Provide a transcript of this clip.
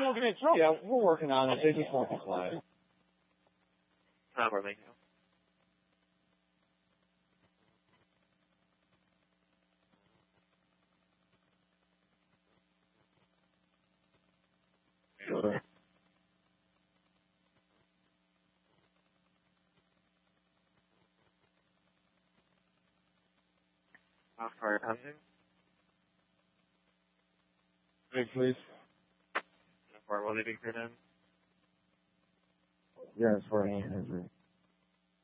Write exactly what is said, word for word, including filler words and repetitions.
Yeah, we're working on it. They just won't comply. Not working. Sure. How far pending? Big, please. How far will they be cleared in? Yeah, it's for hand injury.